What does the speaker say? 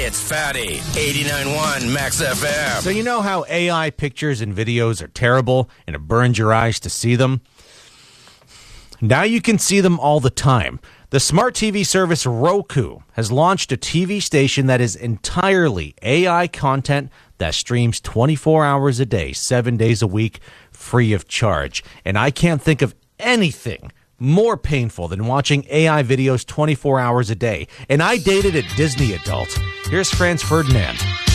It's Fatty, 89.1 Max FM. So you know how AI pictures and videos are terrible and it burns your eyes to see them? Now you can see them all the time. The smart TV service Roku has launched a TV station that is entirely AI content that streams 24 hours a day, 7 days a week, free of charge. And I can't think of anything more painful than watching AI videos 24 hours a day. And I dated a Disney adult. Here's Franz Ferdinand.